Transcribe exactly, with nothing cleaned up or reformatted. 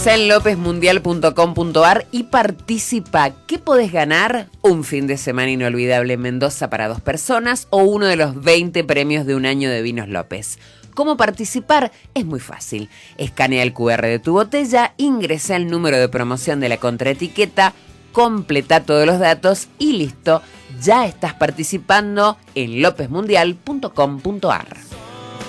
En lopez mundial punto com punto ar y participa. ¿Qué podés ganar? Un fin de semana inolvidable en Mendoza para dos personas o uno de los veinte premios de un año de Vinos López. ¿Cómo participar? Es muy fácil. Escanea el cu erre de tu botella, ingresa el número de promoción de la contraetiqueta, completa todos los datos y listo. Ya estás participando en lopez mundial punto com punto ar.